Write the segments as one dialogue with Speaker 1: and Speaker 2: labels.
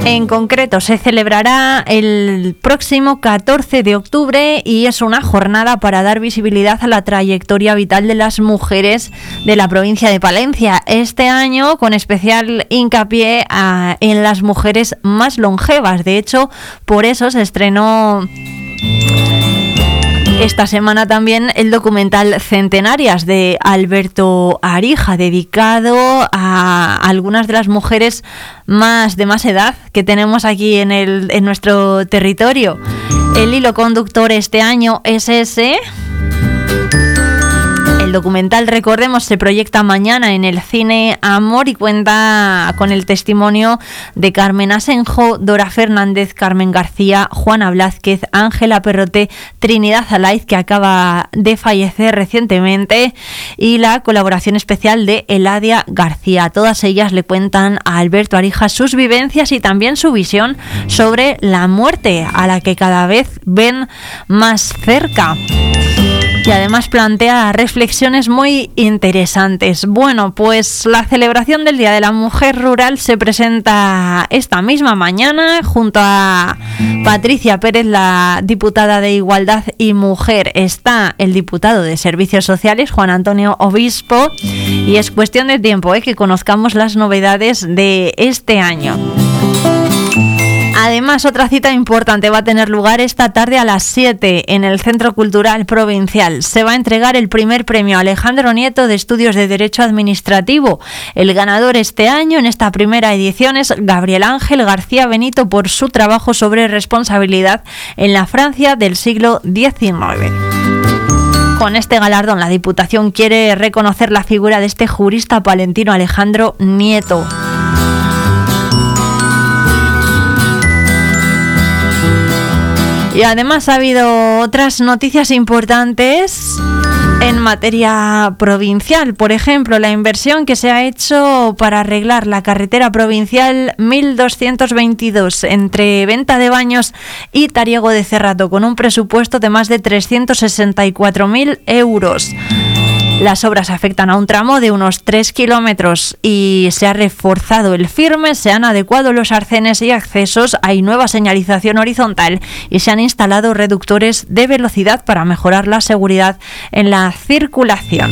Speaker 1: En concreto, se celebrará el próximo 14 de octubre y es una jornada para dar visibilidad a la trayectoria vital de las mujeres de la provincia de Palencia. Este año, con especial hincapié en las mujeres más longevas. De hecho, por eso se estrenó esta semana también el documental Centenarias de Alberto Arija, dedicado a algunas de las mujeres de más edad que tenemos aquí en nuestro territorio. El hilo conductor este año es ese. El documental, recordemos, se proyecta mañana en el Cine Amor y cuenta con el testimonio de Carmen Asenjo, Dora Fernández, Carmen García, Juana Blázquez, Ángela Perrote, Trinidad Alaiz, que acaba de fallecer recientemente, y la colaboración especial de Eladia García. Todas ellas le cuentan a Alberto Arija sus vivencias y también su visión sobre la muerte, a la que cada vez ven más cerca. Y además plantea reflexiones muy interesantes. Bueno, pues la celebración del Día de la Mujer Rural se presenta esta misma mañana junto a Patricia Pérez, la diputada de Igualdad y Mujer. Está el diputado de Servicios Sociales, Juan Antonio Obispo, y es cuestión de tiempo que conozcamos las novedades de este año. Además, otra cita importante va a tener lugar esta tarde a las 7 en el Centro Cultural Provincial. Se va a entregar el primer premio Alejandro Nieto de Estudios de Derecho Administrativo. El ganador este año en esta primera edición es Gabriel Ángel García Benito por su trabajo sobre responsabilidad en la Francia del siglo XIX. Con este galardón, la Diputación quiere reconocer la figura de este jurista palentino Alejandro Nieto. Y además ha habido otras noticias importantes en materia provincial. Por ejemplo, la inversión que se ha hecho para arreglar la carretera provincial 1222 entre Venta de Baños y Tariego de Cerrato, con un presupuesto de más de 364.000 euros. Las obras afectan a un tramo de unos 3 kilómetros y se ha reforzado el firme, se han adecuado los arcenes y accesos, hay nueva señalización horizontal y se han instalado reductores de velocidad para mejorar la seguridad en la circulación.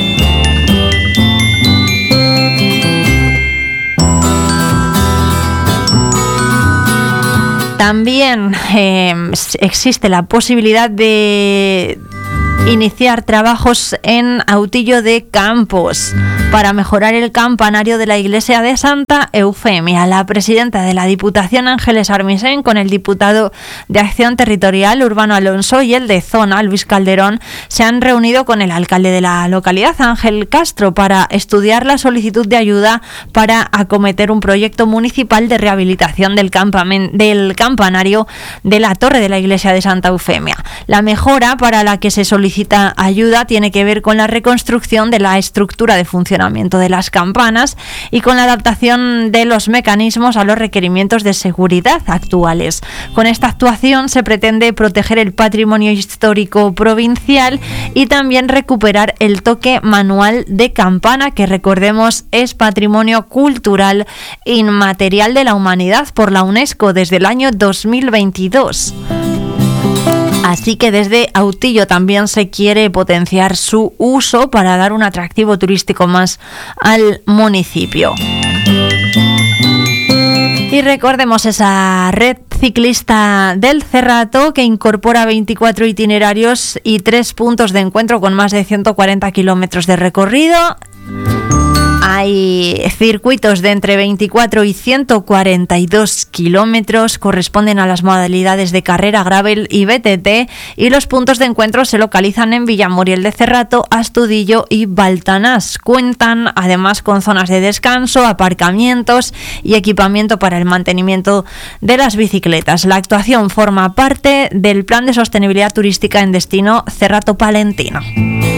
Speaker 1: También existe la posibilidad de iniciar trabajos en Autillo de Campos para mejorar el campanario de la iglesia de Santa Eufemia. La presidenta de la Diputación, Ángeles Armisen, con el diputado de Acción Territorial, Urbano Alonso, y el de Zona, Luis Calderón, se han reunido con el alcalde de la localidad, Ángel Castro, para estudiar la solicitud de ayuda para acometer un proyecto municipal de rehabilitación del campanario de la torre de la iglesia de Santa Eufemia. La mejora para la que se solicita ayuda tiene que ver con la reconstrucción de la estructura de funcionamiento de las campanas y con la adaptación de los mecanismos a los requerimientos de seguridad actuales. Con esta actuación se pretende proteger el patrimonio histórico provincial y también recuperar el toque manual de campana, que recordemos es patrimonio cultural inmaterial de la humanidad por la UNESCO desde el año 2022. Así que desde Autillo también se quiere potenciar su uso para dar un atractivo turístico más al municipio. Y recordemos esa red ciclista del Cerrato que incorpora 24 itinerarios y 3 puntos de encuentro con más de 140 kilómetros de recorrido. Hay circuitos de entre 24 y 142 kilómetros, corresponden a las modalidades de carrera, gravel y BTT, y los puntos de encuentro se localizan en Villamoriel de Cerrato, Astudillo y Baltanás. Cuentan además con zonas de descanso, aparcamientos y equipamiento para el mantenimiento de las bicicletas. La actuación forma parte del Plan de Sostenibilidad Turística en Destino Cerrato Palentino.